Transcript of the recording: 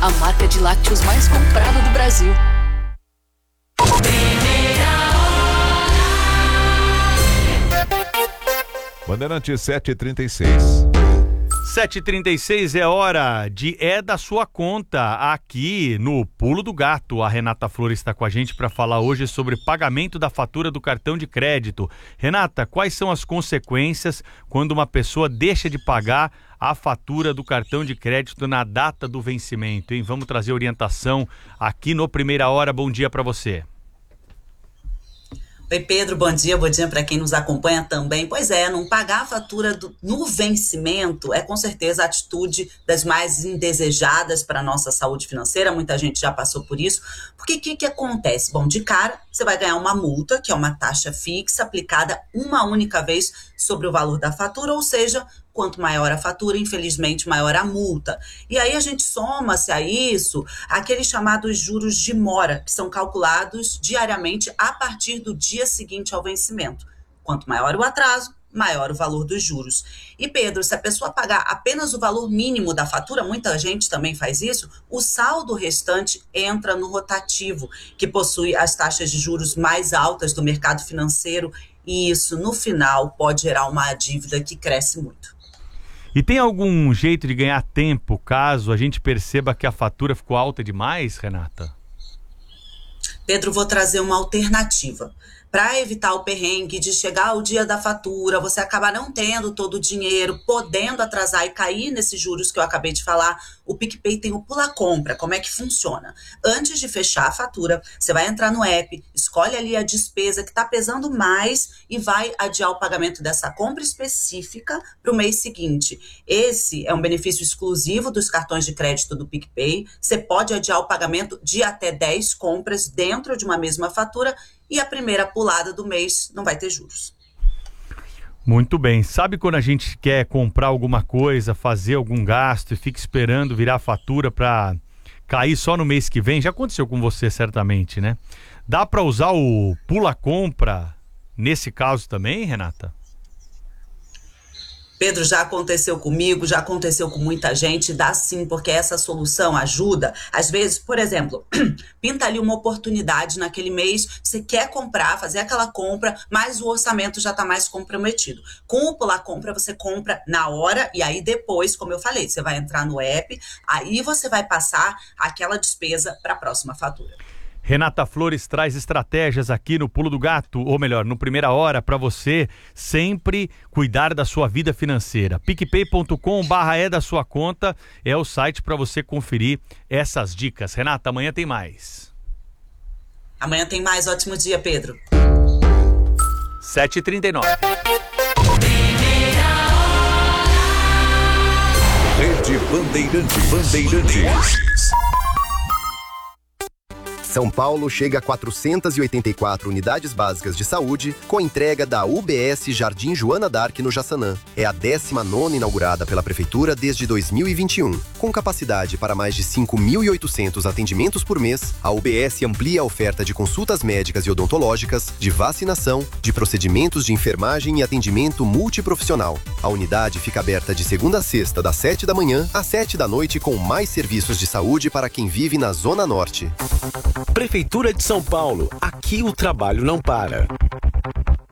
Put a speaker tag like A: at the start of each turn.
A: a marca de lácteos mais comprada do Brasil.
B: Bandeirantes 7h36.
C: 7h36 é hora de da sua conta aqui no Pulo do Gato. A Renata Flores está com a gente para falar hoje sobre pagamento da fatura do cartão de crédito. Renata, quais são as consequências quando uma pessoa deixa de pagar a fatura do cartão de crédito na data do vencimento, hein? Vamos trazer orientação aqui no Primeira Hora. Bom dia para você.
D: Oi, Pedro, bom dia para quem nos acompanha também. Pois é, não pagar a fatura no vencimento é com certeza a atitude das mais indesejadas para a nossa saúde financeira, muita gente já passou por isso, porque o que acontece? Bom, de cara, você vai ganhar uma multa, que é uma taxa fixa aplicada uma única vez sobre o valor da fatura, ou seja, quanto maior a fatura, infelizmente, maior a multa. E aí a gente soma-se a isso aqueles chamados juros de mora, que são calculados diariamente a partir do dia seguinte ao vencimento. Quanto maior o atraso, maior o valor dos juros. E Pedro, se a pessoa pagar apenas o valor mínimo da fatura, muita gente também faz isso, o saldo restante entra no rotativo, que possui as taxas de juros mais altas do mercado financeiro, e isso, no final, pode gerar uma dívida que cresce muito.
C: E tem algum jeito de ganhar tempo caso a gente perceba que a fatura ficou alta demais, Renata?
D: Pedro, vou trazer uma alternativa. Para evitar o perrengue de chegar o dia da fatura, você acabar não tendo todo o dinheiro, podendo atrasar e cair nesses juros que eu acabei de falar, o PicPay tem o Pula Compra. Como é que funciona? Antes de fechar a fatura, você vai entrar no app, escolhe ali a despesa que está pesando mais e vai adiar o pagamento dessa compra específica para o mês seguinte. Esse é um benefício exclusivo dos cartões de crédito do PicPay. Você pode adiar o pagamento de até 10 compras dentro de uma mesma fatura e a primeira pulada do mês não vai ter juros.
C: Muito bem. Sabe quando a gente quer comprar alguma coisa, fazer algum gasto e fica esperando virar a fatura para cair só no mês que vem? Já aconteceu com você certamente, né? Dá para usar o Pula Compra nesse caso também, Renata?
D: Pedro, já aconteceu comigo, já aconteceu com muita gente, dá sim, porque essa solução ajuda. Às vezes, por exemplo, pinta ali uma oportunidade naquele mês, você quer comprar, fazer aquela compra, mas o orçamento já está mais comprometido. Com o Pular Compra, você compra na hora e aí depois, como eu falei, você vai entrar no app, aí você vai passar aquela despesa para a próxima fatura.
C: Renata Flores traz estratégias aqui no Pulo do Gato, ou melhor, no Primeira Hora, para você sempre cuidar da sua vida financeira. PicPay.com/é da sua conta é o site para você conferir essas dicas. Renata, amanhã tem mais.
D: Amanhã tem mais. Ótimo dia, Pedro.
C: 7h39.
B: Rede Bandeirantes.
E: São Paulo chega a 484 unidades básicas de saúde com entrega da UBS Jardim Joana d'Arc no Jaçanã. É a 19ª inaugurada pela Prefeitura desde 2021. Com capacidade para mais de 5.800 atendimentos por mês, a UBS amplia a oferta de consultas médicas e odontológicas, de vacinação, de procedimentos de enfermagem e atendimento multiprofissional. A unidade fica aberta de segunda a sexta, das 7 da manhã às 7 da noite, com mais serviços de saúde para quem vive na Zona Norte.
F: Prefeitura de São Paulo. Aqui o trabalho não para.